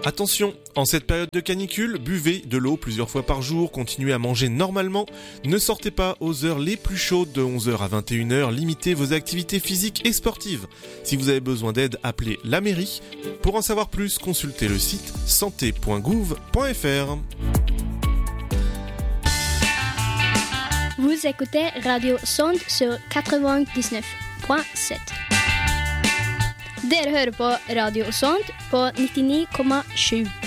Attention, en cette période de canicule, buvez de l'eau plusieurs fois par jour, continuez à manger normalement, ne sortez pas aux heures les plus chaudes de 11h à 21h, limitez vos activités physiques et sportives. Si vous avez besoin d'aide, appelez la mairie. Pour en savoir plus, consultez le site santé.gouv.fr. Vous écoutez Radio Sonde sur 99,7. Dere hører på Radio Sonde på 99,7.